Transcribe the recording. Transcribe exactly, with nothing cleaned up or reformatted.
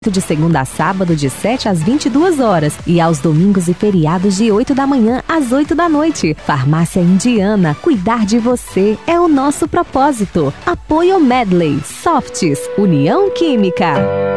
De segunda a sábado, de sete às vinte e duas horas. E aos domingos e feriados, de oito da manhã às oito da noite. Farmácia Indiana. Cuidar de você é o nosso propósito. Apoio Medley, Softs, União Química.